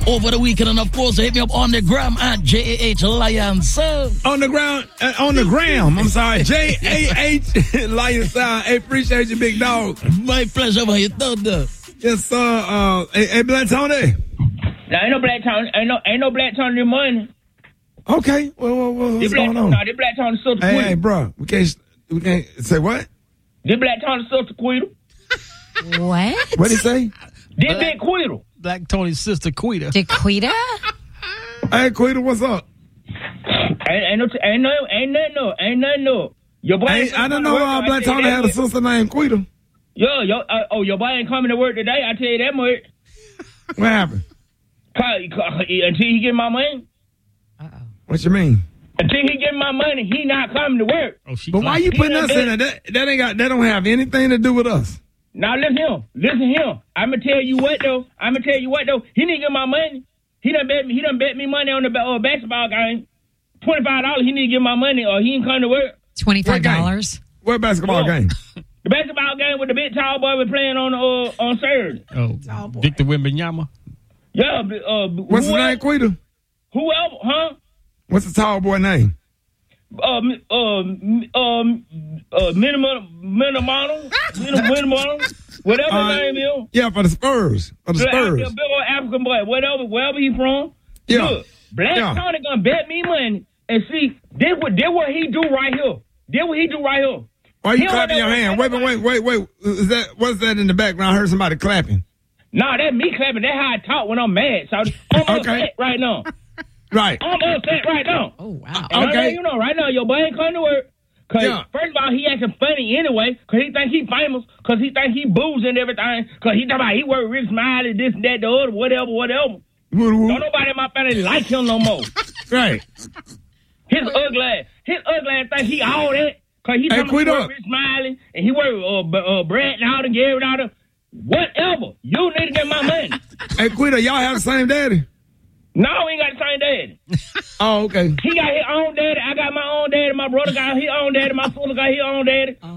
over the weekend. And of course, hit me up on the gram at JAH Lion Sound. On the gram. I'm sorry. JAH Lion Sound. Hey, appreciate you, big dog. My pleasure, man. You done that. Yes, sir. Hey, Black Tony. Now, ain't no Black Tony. Ain't no Black Tony this morning. Okay. Well, what's going on? No, this Black Tony sister Quita. Hey, bro. We can't say what? This Black Tony sister Quita. What? What'd he say? This big Quita. Black Tony's sister Quita. Did Quita? Hey, Quita, what's up? Ain't nothing no. Your boy I don't know Black Tony had a sister named Quita. Your boy ain't coming to work today. I tell you that much. What happened? Until he get my money. What you mean? Until he get my money, he not coming to work. But why you putting us in it? That don't have anything to do with us. Now listen to him. I'ma tell you what though. He need to get my money. He done bet me money on the basketball game. $25. He need to get my money or he ain't come to work. $25. What basketball game? The basketball game with the big tall boy we playing on Saturday. Oh, Victor Wembanyama. Yeah. What's his name, Quita? Whoever, huh? What's the tall boy name? Minimum, whatever his name is. Yeah, for the Spurs. The big old African boy, wherever he from. Yeah. Look, Black Tony gonna bet me money and see this what he do right here. Why you clapping your hand? Wait. What's that in the background? I heard somebody clapping. Nah, that's me clapping. That's how I talk when I'm mad. So I'm upset right now. Right. I'm upset right now. Oh, wow. Okay. Right now, your boy ain't coming to work. Cause first of all, he acting funny anyway. Cause he think he famous. Cause he think he boozing and everything. Cause he talking about he work Rick Smiley, this and that, the other, whatever. Don't nobody in my family like him no more. Right. His ugly ass think he all that. Cause he talking about Rick Smiley and he work Brett and all the Gary and all the whatever. You need to get my money. Hey, Quita, y'all have the same daddy? No, we ain't got the same daddy. Oh, okay. He got his own daddy. I got my own daddy. My brother got his own daddy. My sister got his own daddy.